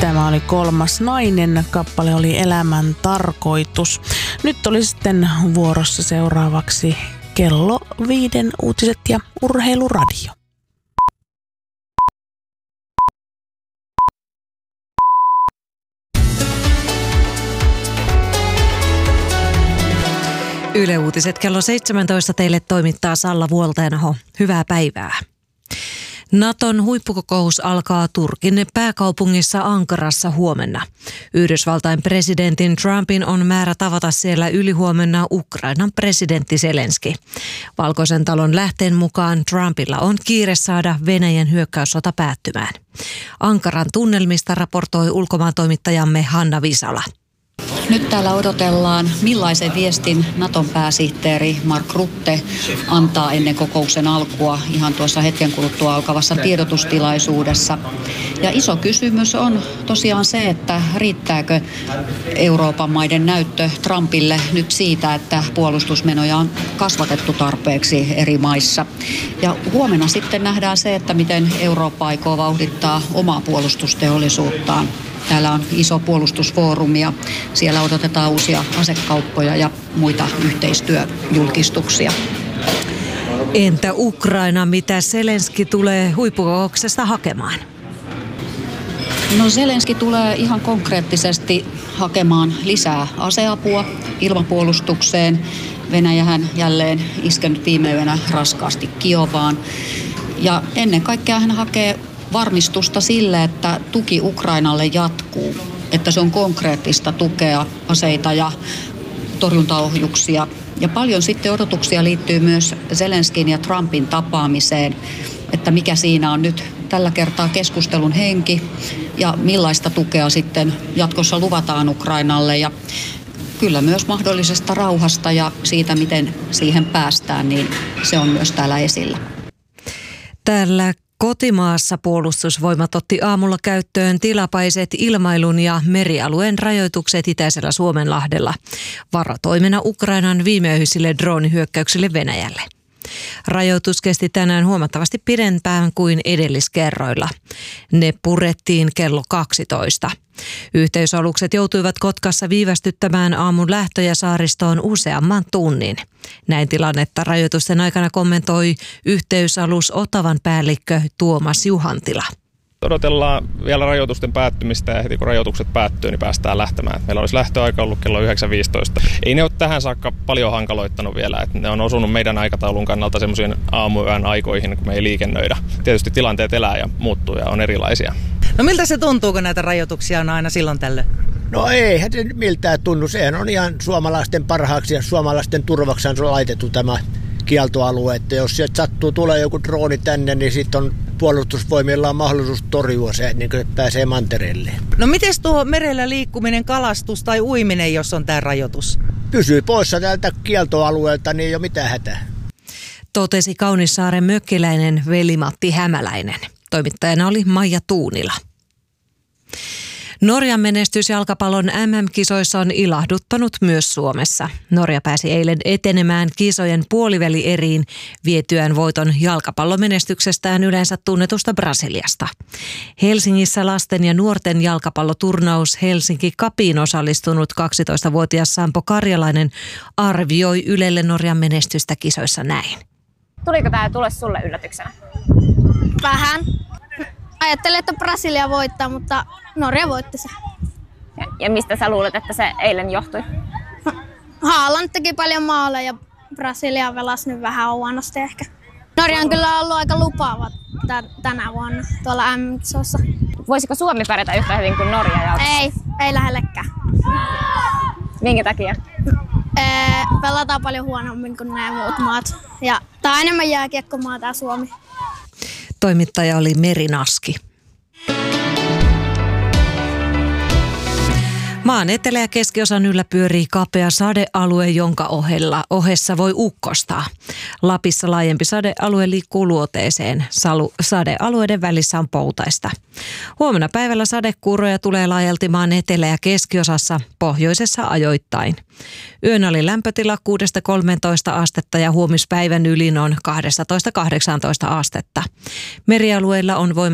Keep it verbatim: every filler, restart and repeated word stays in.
Tämä oli Kolmas nainen. Kappale oli Elämän tarkoitus. Nyt oli sitten vuorossa seuraavaksi kello viiden uutiset ja urheiluradio. Yle Uutiset kello seitsemäntoista teille toimittaa Salla Vuolteenaho. Hyvää päivää. Naton huippukokous alkaa Turkin pääkaupungissa Ankarassa huomenna. Yhdysvaltain presidentin Trumpin on määrä tavata siellä ylihuomenna Ukrainan presidentti Zelenski. Valkoisen talon lähteen mukaan Trumpilla on kiire saada Venäjän hyökkäyssota päättymään. Ankaran tunnelmista raportoi ulkomaantoimittajamme Hanna Visala. Nyt täällä odotellaan, millaisen viestin Naton pääsihteeri Mark Rutte antaa ennen kokouksen alkua ihan tuossa hetken kuluttua alkavassa tiedotustilaisuudessa. Ja iso kysymys on tosiaan se, että riittääkö Euroopan maiden näyttö Trumpille nyt siitä, että puolustusmenoja on kasvatettu tarpeeksi eri maissa. Ja huomenna sitten nähdään se, että miten Eurooppa aikoo vauhdittaa omaa puolustusteollisuuttaan. Täällä on iso puolustusfoorumi ja siellä odotetaan uusia asekauppoja ja muita yhteistyöjulkistuksia. Entä Ukraina, mitä Zelenski tulee huippukokouksesta hakemaan? No Zelenski tulee ihan konkreettisesti hakemaan lisää aseapua ilmapuolustukseen. Venäjähän jälleen iskenyt viime yönä raskaasti Kiovaan. Ja ennen kaikkea hän hakee varmistusta sille, että tuki Ukrainalle jatkuu, että se on konkreettista tukea, aseita ja torjuntaohjuksia. Ja paljon sitten odotuksia liittyy myös Zelenskin ja Trumpin tapaamiseen, että mikä siinä on nyt tällä kertaa keskustelun henki ja millaista tukea sitten jatkossa luvataan Ukrainalle. Ja kyllä myös mahdollisesta rauhasta ja siitä, miten siihen päästään, niin se on myös täällä esillä. Täällä kotimaassa puolustusvoimat otti aamulla käyttöön tilapäiset ilmailun ja merialueen rajoitukset itäisellä Suomenlahdella varotoimena Ukrainan viimeisille droonihyökkäyksille Venäjälle. Rajoitus kesti tänään huomattavasti pidempään kuin edelliskerroilla. Ne purettiin kello kaksitoista. Yhteysalukset joutuivat Kotkassa viivästyttämään aamun lähtöjä saaristoon useamman tunnin. Näin tilannetta rajoitusten aikana kommentoi yhteysalus Otavan päällikkö Tuomas Juhantila. Odotellaan vielä rajoitusten päättymistä ja heti kun rajoitukset päättyy, niin päästään lähtemään. Meillä olisi lähtöaika ollut kello yhdeksän viisitoista. Ei ne ole tähän saakka paljon hankaloittanut vielä. Että ne on osunut meidän aikataulun kannalta semmoisiin aamuyön aikoihin, kun me ei liikennöidä. Tietysti tilanteet elää ja muuttuu ja on erilaisia. No miltä se tuntuu, kun näitä rajoituksia on aina silloin tällöin? No eihän se miltään tunnu. Sehän on ihan suomalaisten parhaaksi ja suomalaisten turvaksi on laitettu tämä kieltoalue. Että jos sieltä sattuu tulee joku drooni tänne, niin sitten on puolustusvoimilla on mahdollisuus torjua se, niin kuin pääsee mantereelle. No miten tuo merellä liikkuminen, kalastus tai uiminen, jos on tämä rajoitus? Pysyy poissa tältä kieltoalueelta, niin ei ole mitään hätää. Totesi Kaunissaaren mökkiläinen Veli-Matti Hämäläinen. Toimittajana oli Maija Tuunila. Norjan menestys jalkapallon äm äm-kisoissa on ilahduttanut myös Suomessa. Norja pääsi eilen etenemään kisojen puolivälieriin vietyään voiton jalkapallomenestyksestään yleensä tunnetusta Brasiliasta. Helsingissä lasten ja nuorten jalkapalloturnaus Helsinki Cupiin osallistunut kaksitoistavuotias Sampo Karjalainen arvioi Ylelle Norjan menestystä kisoissa näin. Tuliko tämä tulos sulle yllätyksenä? Vähän. Ajattelin, että Brasilia voittaa, mutta Norja voitti se. Ja, ja mistä sä luulet, että se eilen johtui? Haaland teki paljon maaleja ja Brasilia pelasi nyt vähän huonosti ehkä. Norja on kyllä ollut aika lupaava t- tänä vuonna tuolla äm äm-kisoissa. Voisiko Suomi pärjätä yhtä hyvin kuin Norja? Ja... Ei, ei lähellekään. Minkä takia? Ee, pelataan paljon huonommin kuin nämä muut maat. Ja tää on enemmän jääkiekkomaa tää Suomi. Toimittaja oli Meri Naski. Maan etelä- ja keskiosan yllä pyörii kapea sadealue, jonka ohella, ohessa voi ukkostaa. Lapissa laajempi sadealue liikkuu luoteeseen. Salu, sadealueiden välissä on poutaista. Huomenna päivällä sadekuuroja tulee laajalti maan etelä- ja keskiosassa, pohjoisessa ajoittain. Yön oli lämpötila kuudesta kolmeentoista astetta ja huomispäivän ylin on kaksitoista kahdeksantoista astetta. Merialueilla on voima